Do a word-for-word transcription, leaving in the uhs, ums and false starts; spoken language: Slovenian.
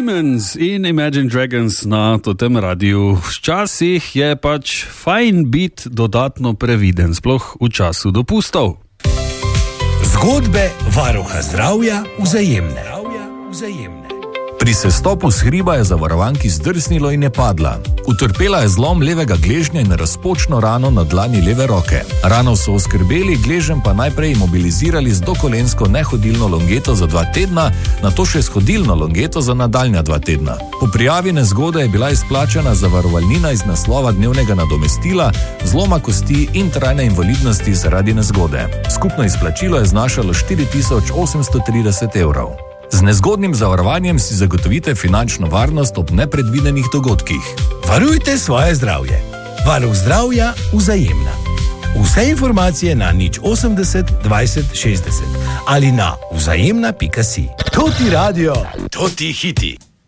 Demons in Imagine Dragons na tem radiju. Včasih je pač fajn biti dodatno previden, sploh v času dopustov. Zgodbe varuha zdravja Vzajemne. Vzajemne. Pri sestopu s hriba je zavarovanki zdrsnilo in je padla. Utrpela je zlom levega gležnja in razpočno rano na dlani leve roke. Rano so oskrbeli, gležen pa najprej imobilizirali z dokolensko nehodilno longeto za dva tedna, nato še s hodilno longeto za nadaljnja dva tedna. Po prijavi nezgode je bila izplačana zavarovalnina iz naslova dnevnega nadomestila, zloma kosti in trajne invalidnosti zaradi nezgode. Skupno izplačilo je znašalo štiri tisoč osemsto trideset evrov. Z nezgodnim zavarovanjem si zagotovite finančno varnost ob nepredvidenih dogodkih. Varujte svoje zdravje. Varuh zdravja Vzajemna. Vse informacije na nič osemdeset dvajset šestdeset ali na vzajemna pika si. To ti radio, to ti hiti.